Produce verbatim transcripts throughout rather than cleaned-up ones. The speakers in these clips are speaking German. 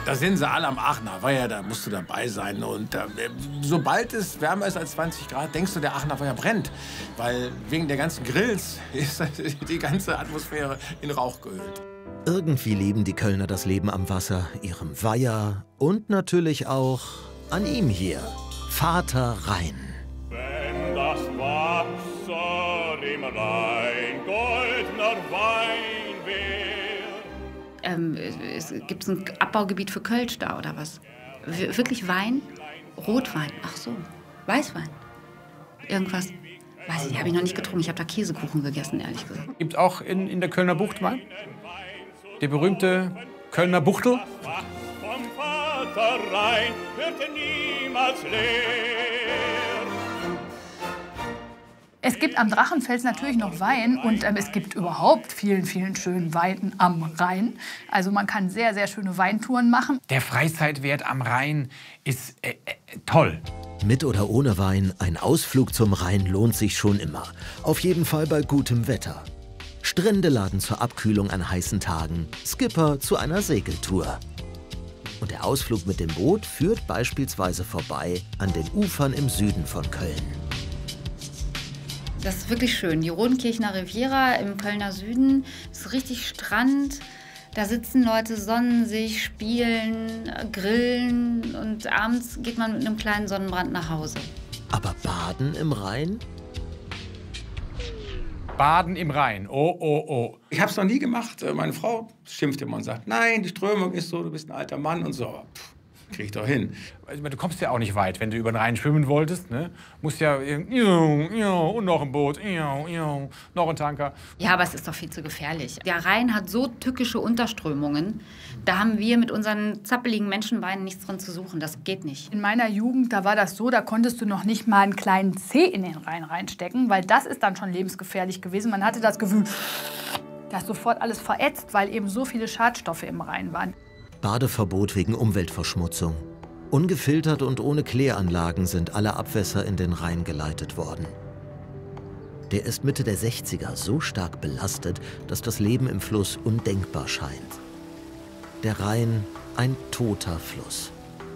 Da sind sie alle am Aachener Weiher, da musst du dabei sein. Und äh, sobald es wärmer ist als zwanzig Grad, denkst du, der Aachener Weiher brennt. Weil wegen der ganzen Grills ist die ganze Atmosphäre in Rauch gehüllt. Irgendwie leben die Kölner das Leben am Wasser, ihrem Weiher und natürlich auch an ihm hier, Vater Rhein. Wenn das Wasser im Rhein goldener Wein wäre. Ähm, es gibt ein Abbaugebiet für Kölsch da, oder was? W wirklich Wein? Rotwein? Ach so. Weißwein? Irgendwas? Weiß ich, habe ich noch nicht getrunken. Ich habe da Käsekuchen gegessen, ehrlich gesagt. Gibt auch in, in der Kölner Bucht Wein? Der berühmte Kölner Buchtel? Vom Vater Rhein wird niemals leer. Es gibt am Drachenfels natürlich noch Wein und ähm, es gibt überhaupt vielen, vielen schönen Wein am Rhein. Also man kann sehr, sehr schöne Weintouren machen. Der Freizeitwert am Rhein ist äh, äh, toll. Mit oder ohne Wein, ein Ausflug zum Rhein lohnt sich schon immer. Auf jeden Fall bei gutem Wetter. Strände laden zur Abkühlung an heißen Tagen, Skipper zu einer Segeltour. Und der Ausflug mit dem Boot führt beispielsweise vorbei an den Ufern im Süden von Köln. Das ist wirklich schön. Die Rodenkirchner Riviera im Kölner Süden ist richtig Strand. Da sitzen Leute, sonnen sich, spielen, grillen und abends geht man mit einem kleinen Sonnenbrand nach Hause. Aber Baden im Rhein? Baden im Rhein, oh, oh, oh. Ich habe es noch nie gemacht. Meine Frau schimpft immer und sagt, nein, die Strömung ist so, du bist ein alter Mann und so. Aber pff, krieg ich doch hin. Du kommst ja auch nicht weit, wenn du über den Rhein schwimmen wolltest. Ne? Musst ja und noch ein Boot, noch ein Tanker. Ja, aber es ist doch viel zu gefährlich. Der Rhein hat so tückische Unterströmungen. Da haben wir mit unseren zappeligen Menschenbeinen nichts drin zu suchen. Das geht nicht. In meiner Jugend, da war das so, da konntest du noch nicht mal einen kleinen Zeh in den Rhein reinstecken, weil das ist dann schon lebensgefährlich gewesen. Man hatte das Gefühl, dass sofort alles verätzt, weil eben so viele Schadstoffe im Rhein waren. Badeverbot wegen Umweltverschmutzung. Ungefiltert und ohne Kläranlagen sind alle Abwässer in den Rhein geleitet worden. Der ist Mitte der sechziger so stark belastet, dass das Leben im Fluss undenkbar scheint. Der Rhein, ein toter Fluss.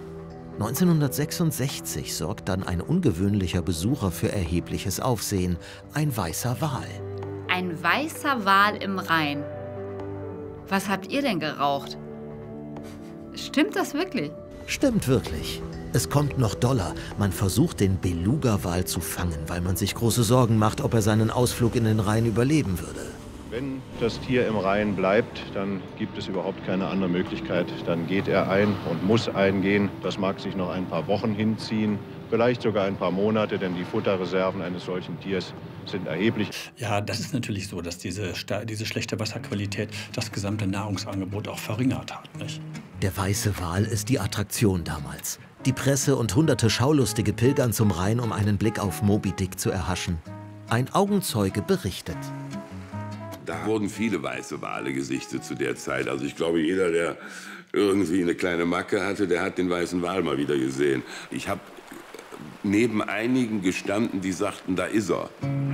neunzehnhundertsechsundsechzig sorgt dann ein ungewöhnlicher Besucher für erhebliches Aufsehen, ein weißer Wal. Ein weißer Wal im Rhein. Was habt ihr denn geraucht? Stimmt das wirklich? Stimmt wirklich. Es kommt noch doller. Man versucht, den Beluga-Wal zu fangen, weil man sich große Sorgen macht, ob er seinen Ausflug in den Rhein überleben würde. Wenn das Tier im Rhein bleibt, dann gibt es überhaupt keine andere Möglichkeit. Dann geht er ein und muss eingehen. Das mag sich noch ein paar Wochen hinziehen, vielleicht sogar ein paar Monate, denn die Futterreserven eines solchen Tiers sind erheblich. Ja, das ist natürlich so, dass diese, diese schlechte Wasserqualität das gesamte Nahrungsangebot auch verringert hat, nicht? Der weiße Wal ist die Attraktion damals. Die Presse und hunderte Schaulustige pilgern zum Rhein, um einen Blick auf Moby Dick zu erhaschen. Ein Augenzeuge berichtet. Da wurden viele weiße Wale gesichtet zu der Zeit. Also ich glaube, jeder, der irgendwie eine kleine Macke hatte, der hat den weißen Wal mal wieder gesehen. Ich habe neben einigen gestanden, die sagten, da ist er.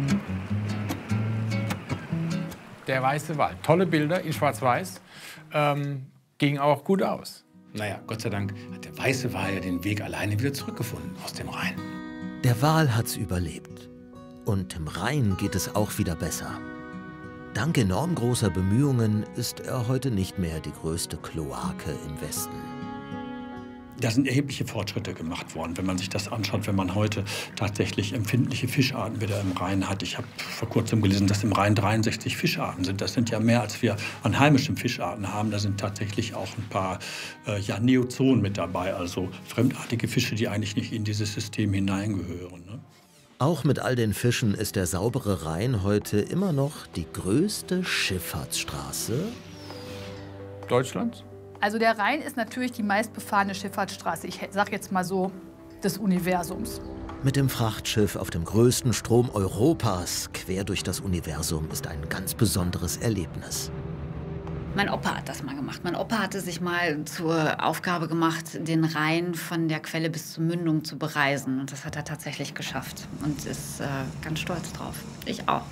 Der weiße Wal. Tolle Bilder in Schwarz-Weiß. Ähm, ging auch gut aus. Naja, Gott sei Dank hat der weiße Wal ja den Weg alleine wieder zurückgefunden aus dem Rhein. Der Wal hat's überlebt. Und im Rhein geht es auch wieder besser. Dank enorm großer Bemühungen ist er heute nicht mehr die größte Kloake im Westen. Da sind erhebliche Fortschritte gemacht worden, wenn man sich das anschaut, wenn man heute tatsächlich empfindliche Fischarten wieder im Rhein hat. Ich habe vor kurzem gelesen, dass im Rhein dreiundsechzig Fischarten sind. Das sind ja mehr, als wir an heimischen Fischarten haben. Da sind tatsächlich auch ein paar äh, ja, Neozoen mit dabei, also fremdartige Fische, die eigentlich nicht in dieses System hineingehören. Ne? Auch mit all den Fischen ist der saubere Rhein heute immer noch die größte Schifffahrtsstraße Deutschlands. Also der Rhein ist natürlich die meistbefahrene Schifffahrtsstraße, ich sag jetzt mal so, des Universums. Mit dem Frachtschiff auf dem größten Strom Europas quer durch das Universum ist ein ganz besonderes Erlebnis. Mein Opa hat das mal gemacht. Mein Opa hatte sich mal zur Aufgabe gemacht, den Rhein von der Quelle bis zur Mündung zu bereisen. Und das hat er tatsächlich geschafft und ist äh, ganz stolz drauf. Ich auch.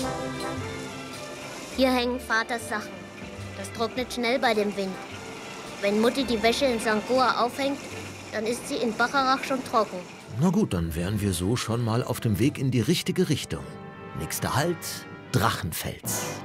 Hier hängen Vaters Sachen. Das trocknet schnell bei dem Wind. Wenn Mutti die Wäsche in Sankt Goar aufhängt, dann ist sie in Bacharach schon trocken. Na gut, dann wären wir so schon mal auf dem Weg in die richtige Richtung. Nächster Halt, Drachenfels.